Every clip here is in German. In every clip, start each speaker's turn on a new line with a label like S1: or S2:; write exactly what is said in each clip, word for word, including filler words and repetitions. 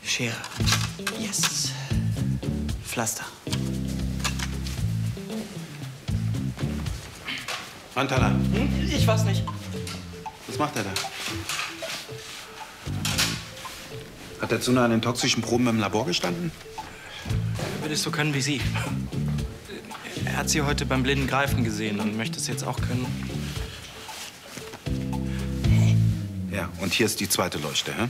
S1: Schere. Yes. Pflaster.
S2: Mantala.
S1: Hm? Ich weiß nicht.
S2: Was macht er da? Hat der Zuna an den toxischen Proben im Labor gestanden?
S1: Er will es so können wie Sie. Er hat Sie heute beim blinden Greifen gesehen und möchte es jetzt auch können.
S2: Ja, und hier ist die zweite Leuchte, hä?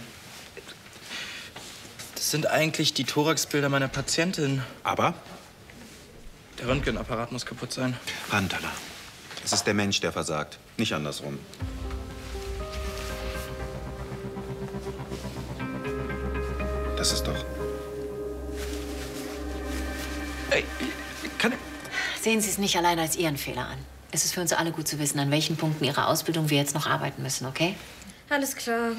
S1: Das sind eigentlich die Thoraxbilder meiner Patientin.
S2: Aber?
S1: Der Röntgenapparat muss kaputt sein.
S2: Mantala. Es ist der Mensch, der versagt, nicht andersrum. Das ist doch...
S1: Ey, kann ich...
S3: Sehen Sie es nicht allein als Ihren Fehler an. Es ist für uns alle gut zu wissen, an welchen Punkten Ihrer Ausbildung wir jetzt noch arbeiten müssen, okay?
S4: Alles klar.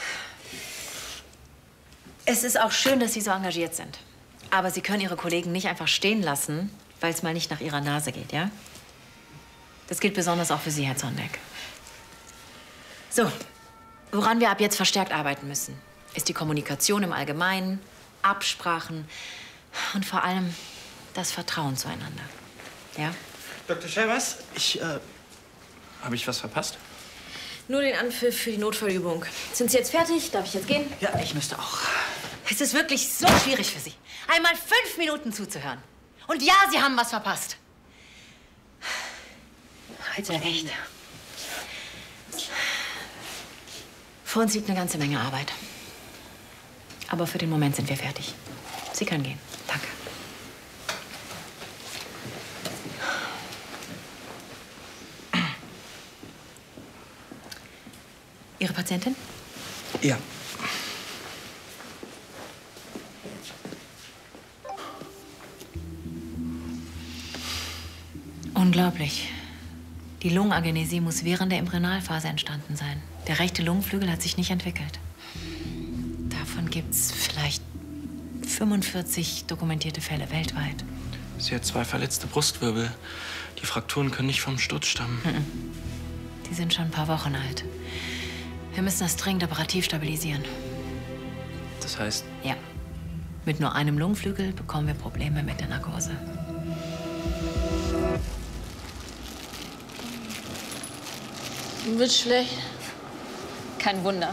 S3: Es ist auch schön, dass Sie so engagiert sind. Aber Sie können Ihre Kollegen nicht einfach stehen lassen, weil es mal nicht nach Ihrer Nase geht, ja? Das gilt besonders auch für Sie, Herr Zondeck. So, woran wir ab jetzt verstärkt arbeiten müssen, ist die Kommunikation im Allgemeinen, Absprachen und vor allem das Vertrauen zueinander. Ja?
S1: Doktor Schelbers, ich, äh, habe ich was verpasst?
S4: Nur den Anpfiff für die Notfallübung. Sind Sie jetzt fertig? Darf ich jetzt gehen?
S1: Ja, ich müsste auch.
S3: Es ist wirklich so schwierig für Sie, einmal fünf Minuten zuzuhören. Und ja, Sie haben was verpasst. Also echt. Vor uns liegt eine ganze Menge Arbeit. Aber für den Moment sind wir fertig. Sie können gehen. Danke. Ihre Patientin?
S1: Ja.
S3: Unglaublich. Die Lungenagenesie muss während der Embryonalphase entstanden sein. Der rechte Lungenflügel hat sich nicht entwickelt. Davon gibt's vielleicht fünfundvierzig dokumentierte Fälle weltweit.
S1: Sie hat zwei verletzte Brustwirbel. Die Frakturen können nicht vom Sturz stammen.
S3: Die sind schon ein paar Wochen alt. Wir müssen das dringend operativ stabilisieren.
S1: Das heißt?
S3: Ja. Mit nur einem Lungenflügel bekommen wir Probleme mit der Narkose.
S4: Wird schlecht. Kein Wunder.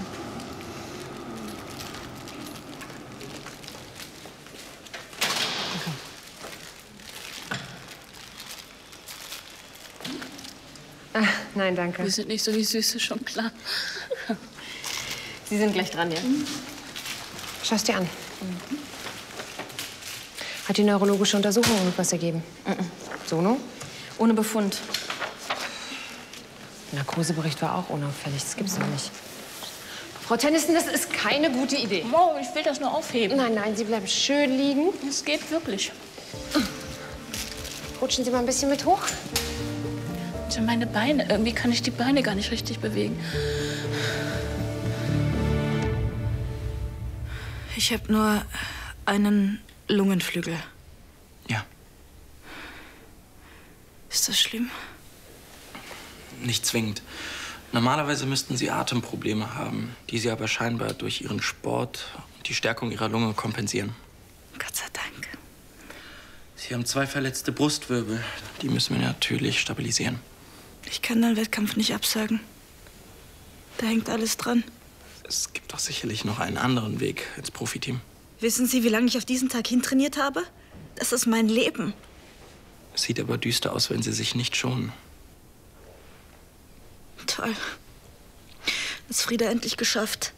S5: Ach, nein, danke.
S4: Wir sind nicht so die Süße, schon klar.
S5: Sie sind gleich dran, ja? Mhm. Schau's dir an. Mhm. Hat die neurologische Untersuchung irgendwas ergeben? Mhm. Sono?
S4: Ohne Befund.
S5: Der Narkosebericht war auch unauffällig. Das gibt's doch nicht. Frau Tennyson, das ist keine gute Idee.
S4: Wow, ich will das nur aufheben.
S5: Nein, nein, Sie bleiben schön liegen.
S4: Es geht wirklich.
S5: Rutschen Sie mal ein bisschen mit hoch.
S4: Meine Beine. Irgendwie kann ich die Beine gar nicht richtig bewegen.
S6: Ich habe nur einen Lungenflügel.
S1: Ja.
S6: Ist das schlimm?
S1: Nicht zwingend. Normalerweise müssten Sie Atemprobleme haben, die Sie aber scheinbar durch Ihren Sport und die Stärkung Ihrer Lunge kompensieren.
S6: Gott sei Dank.
S1: Sie haben zwei verletzte Brustwirbel. Die müssen wir natürlich stabilisieren.
S6: Ich kann den Wettkampf nicht absagen. Da hängt alles dran.
S1: Es gibt doch sicherlich noch einen anderen Weg ins Profiteam.
S6: Wissen Sie, wie lange ich auf diesen Tag hintrainiert habe? Das ist mein Leben.
S1: Es sieht aber düster aus, wenn Sie sich nicht schonen.
S6: Toll. Ist Frieda endlich geschafft.